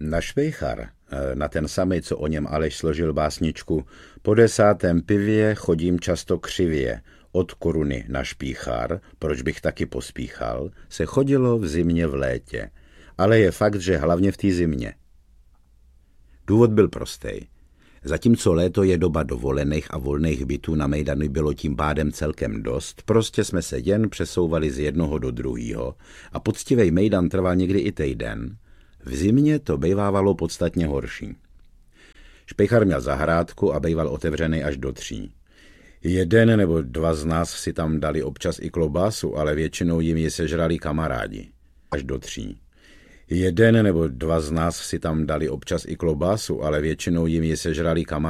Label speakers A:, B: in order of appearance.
A: Na Švejchar, na ten samej, co o něm Aleš složil básničku Po 10. pivě chodím často křivě, od Koruny na Špíchar, proč bych taky pospíchal, se chodilo v zimě v létě, ale je fakt, že hlavně v té zimě. Důvod byl prostej. Zatímco léto je doba dovolených a volných bytů na mejdanu bylo tím pádem celkem dost, prostě jsme se jen přesouvali z jednoho do druhého a poctivej mejdan trval někdy i týden. V zimě to bejvávalo podstatně horší. Špejchar měl zahrádku a bejval otevřený až do 3. Jeden nebo dva z nás si tam dali občas i klobásu, ale většinou jim ji sežrali kamarádi. Až do 3. Jeden nebo dva z nás si tam dali občas i klobásu, ale většinou jim ji sežrali kamarádi.